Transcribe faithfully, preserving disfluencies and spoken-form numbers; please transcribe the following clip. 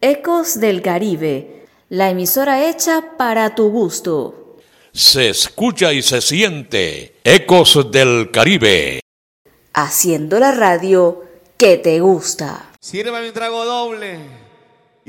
Ecos del Caribe, la emisora hecha para tu gusto. Se escucha y se siente Ecos del Caribe. Haciendo la radio que te gusta. Sírvame un trago doble.